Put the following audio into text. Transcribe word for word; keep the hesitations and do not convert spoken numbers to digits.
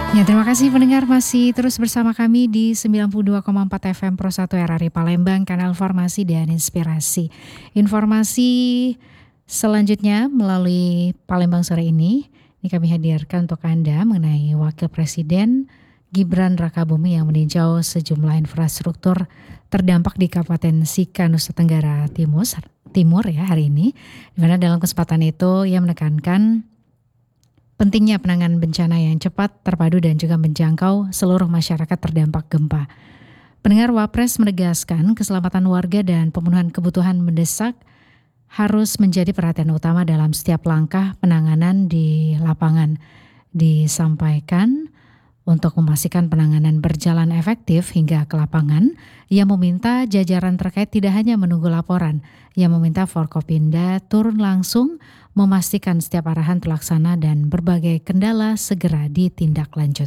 Ya, terima kasih pendengar masih terus bersama kami di sembilan puluh dua koma empat F M Pro satu R R I Palembang, kanal Informasi dan Inspirasi. Informasi selanjutnya melalui Palembang sore ini, ini kami hadirkan untuk Anda mengenai Wakil Presiden Gibran Rakabuming yang meninjau sejumlah infrastruktur terdampak di Kabupaten Sika, Nusa Tenggara Timur, Timur ya hari ini. Di mana dalam kesempatan itu ia menekankan pentingnya penanganan bencana yang cepat, terpadu dan juga menjangkau seluruh masyarakat terdampak gempa. Pendengar, Wapres menegaskan keselamatan warga dan pemenuhan kebutuhan mendesak harus menjadi perhatian utama dalam setiap langkah penanganan di lapangan. Disampaikan untuk memastikan penanganan berjalan efektif hingga ke lapangan, ia meminta jajaran terkait tidak hanya menunggu laporan, ia meminta Forkopimda turun langsung memastikan setiap arahan terlaksana dan berbagai kendala segera ditindaklanjuti.